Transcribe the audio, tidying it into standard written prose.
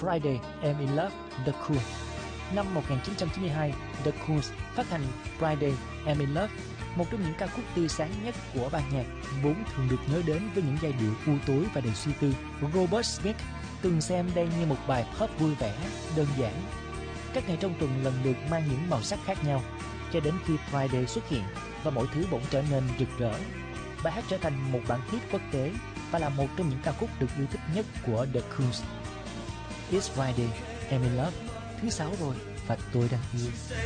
Friday I'm in Love, The Cool. Năm 1992, The Cools phát hành Friday I'm in Love, một trong những ca khúc tươi sáng nhất của ban nhạc, vốn thường được nhớ đến với những giai điệu u tối và đầy suy tư. Robert Smith từng xem đây như một bài pop vui vẻ, đơn giản. Các ngày trong tuần lần lượt mang những màu sắc khác nhau, cho đến khi Friday xuất hiện và mọi thứ bỗng trở nên rực rỡ. Bài hát trở thành một bản hit quốc tế và là một trong những ca khúc được yêu thích nhất của The Cools. It's Friday, I'm in Love, thứ 6 rồi và tôi đang yêu.